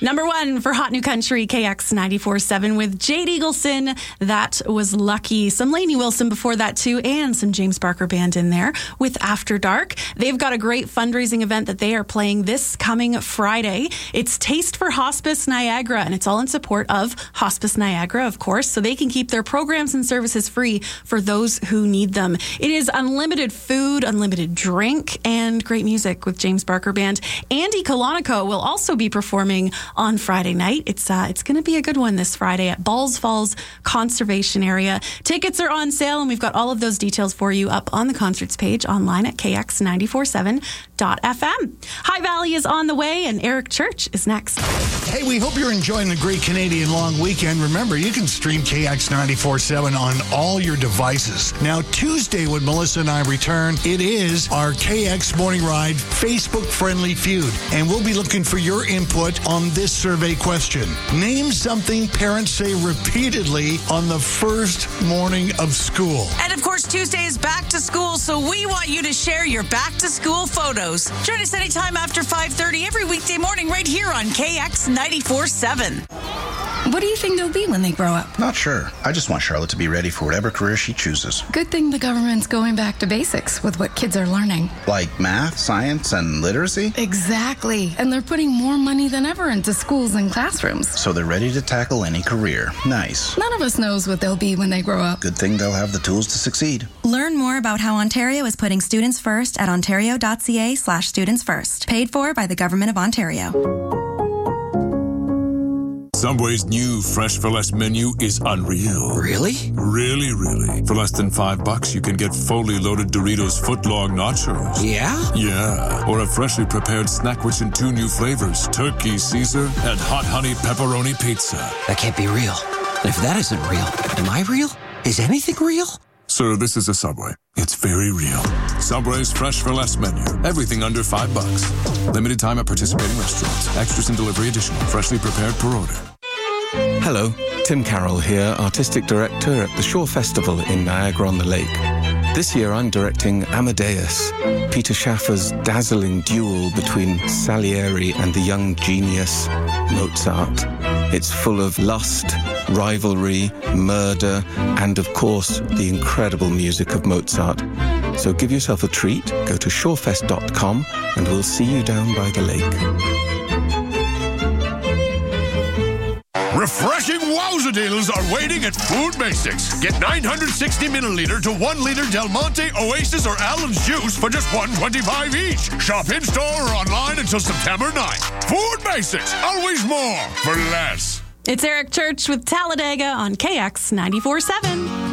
Number 1 for Hot New Country, KX 94.7 with Jade Eagleson. That was Lucky. Some Lainey Wilson before that too, and some James Barker Band in there with After Dark. They've got a great fundraising event that they are playing this coming Friday. It's Taste for Hospice Niagara, and it's all in support of Hospice Niagara, of course, so they can keep their programs and services free for those who need them. It is unlimited food, unlimited drink, and great music with James Barker Band. Andy Colonico will also be performing on Friday night. It's going to be a good one this Friday at Balls Falls Conservation Area. Tickets are on sale, and we've got all of those details for you up on the concerts page online at kx947.fm. High Valley is on the way, and Eric Church is next. Hey, we hope you're enjoying the great Canadian long weekend. Remember, you can stream KX 94.7 on all your devices. Now, Tuesday, when Melissa and I return, it is our KX Morning Ride Facebook-friendly feud, and we'll be looking for your input on this survey question. Name something parents say repeatedly on the first morning of school. And of course, Tuesday is back to school, so we want you to share your back to school photos. Join us anytime after 5:30 every weekday morning right here on KX 94.7. What do you think they'll be when they grow up? Not sure. I just want Charlotte to be ready for whatever career she chooses. Good thing the government's going back to basics with what kids are learning. Like math, science, and literacy? Exactly. And they're putting more money than ever into schools and classrooms. So they're ready to tackle any career. Nice. None of us knows what they'll be when they grow up. Good thing they'll have the tools to succeed. Learn more about how Ontario is putting students first at ontario.ca/students first. Paid for by the Government of Ontario. Subway's new Fresh for Less menu is unreal. Really? Really, really. For less than $5, you can get fully loaded Doritos footlong nachos. Yeah? Yeah. Or a freshly prepared snack rich in 2 new flavors, Turkey Caesar and Hot Honey Pepperoni Pizza. That can't be real. If that isn't real, am I real? Is anything real? Sir, this is a Subway. It's very real. Subway's Fresh for Less menu. Everything under $5. Limited time at participating restaurants. Extras and delivery additional. Freshly prepared per order. Hello, Tim Carroll here, Artistic Director at the Shore Festival in Niagara-on-the-Lake. This year I'm directing Amadeus, Peter Schaffer's dazzling duel between Salieri and the young genius Mozart. It's full of lust, rivalry, murder, and of course, the incredible music of Mozart. So give yourself a treat, go to shorefest.com, and we'll see you down by the lake. Refreshing wowza deals are waiting at Food Basics. Get 960 milliliter to 1 liter Del Monte, Oasis, or Allen's juice for just $1.25 each. Shop in-store or online until September 9th. Food Basics, always more for less. It's Eric Church with Talladega on KX 94.7.